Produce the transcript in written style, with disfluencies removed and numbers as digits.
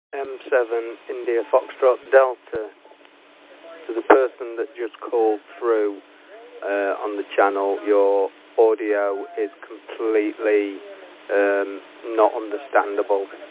M7 India Foxtrot Delta. To the person that just called through on the channel, your audio is completely not understandable.